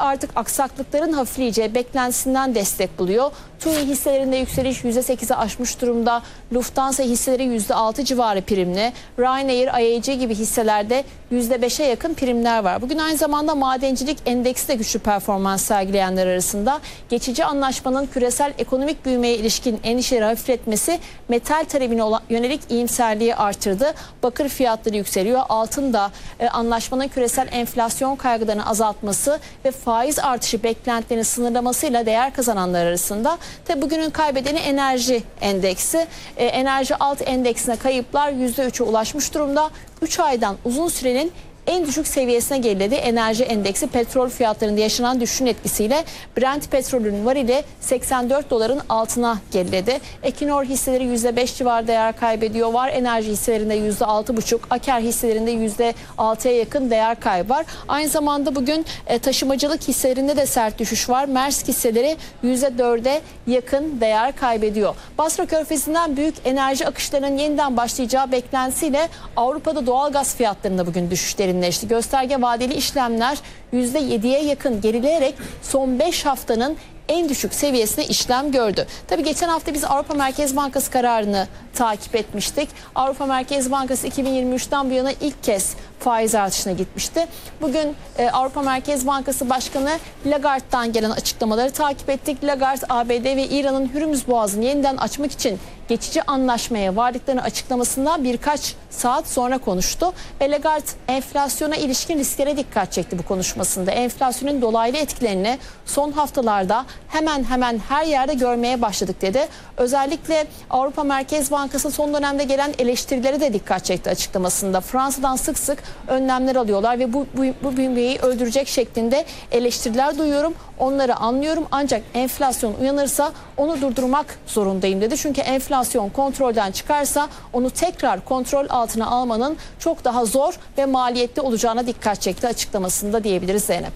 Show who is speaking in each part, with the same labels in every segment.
Speaker 1: artık aksaklıkların hafifleyeceği beklentisinden destek buluyor. TUI hisselerinde yükseliş %8'i aşmış durumda. Lufthansa hisseleri %6 civarı primli. Ryanair, IAG gibi hisselerde %5'e yakın primler var. Bugün aynı zamanda madencilik endeksi de güçlü performans sergileyenler arasında. Geçici anlaşmanın küresel ekonomik büyümeye ilişkin endişeleri hafifletmesi metal talebine yönelik iyimserliği artırdı. Bakır fiyatları yükseliyor. Altın da anlaşmanın küresel enflasyon kaygılarını azaltması ve faiz artışı beklentilerini sınırlamasıyla değer kazananlar arasında. Tabi bugünün kaybedeni enerji endeksi. Enerji alt endeksine kayıplar %3'e ulaşmış durumda. 3 aydan uzun sürenin en düşük seviyesine geriledi. Enerji endeksi petrol fiyatlarında yaşanan düşüşün etkisiyle Brent petrolünün varili 84 doların altına geriledi. Equinor hisseleri %5 civarı değer kaybediyor. Var enerji hisselerinde %6,5, Aker hisselerinde %6'ya yakın değer kaybı var. Aynı zamanda bugün taşımacılık hisselerinde de sert düşüş var. Maersk hisseleri %4'e yakın değer kaybediyor. Basra Körfezi'nden büyük enerji akışlarının yeniden başlayacağı beklentisiyle Avrupa'da doğalgaz fiyatlarında bugün düşüşleri gösterge vadeli işlemler %7'ye yakın gerileyerek son 5 haftanın en düşük seviyesine işlem gördü. Tabii geçen hafta biz Avrupa Merkez Bankası kararını takip etmiştik. Avrupa Merkez Bankası 2023'ten bu yana ilk kez faiz artışına gitmişti. Bugün Avrupa Merkez Bankası Başkanı Lagarde'dan gelen açıklamaları takip ettik. Lagarde, ABD ve İran'ın Hürmüz Boğazı'nı yeniden açmak için geçici anlaşmaya vardıklarını açıklamasından birkaç saat sonra konuştu. Ve Lagarde enflasyona ilişkin risklere dikkat çekti bu konuşmasında. Enflasyonun dolaylı etkilerini son haftalarda hemen hemen her yerde görmeye başladık dedi. Özellikle Avrupa Merkez Bankası son dönemde gelen eleştirilere de dikkat çekti açıklamasında. Fransa'dan sık sık önlemler alıyorlar ve bu büyümeyi öldürecek şeklinde eleştiriler duyuyorum. Onları anlıyorum ancak enflasyon uyanırsa onu durdurmak zorundayım dedi. Çünkü enflasyon kontrolden çıkarsa onu tekrar kontrol altına almanın çok daha zor ve maliyetli olacağına dikkat çekti açıklamasında diyebiliriz Zeynep.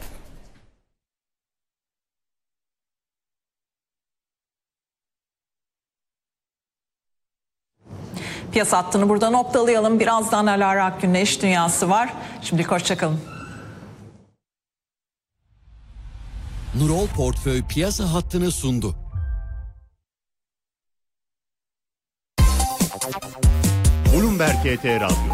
Speaker 2: Piyasa hattını burada noktalayalım. Birazdan Alara Akgün'le İş Dünyası var. Şimdilik hoşçakalın.
Speaker 3: Nurol Portföy piyasa hattını sundu.
Speaker 4: Bloomberg HT Radyo,